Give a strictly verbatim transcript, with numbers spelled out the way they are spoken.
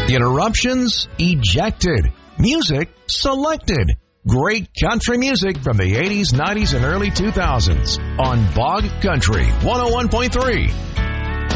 Interruptions ejected. Music selected. Great country music from the eighties, nineties, and early two thousands on Bog Country one oh one point three.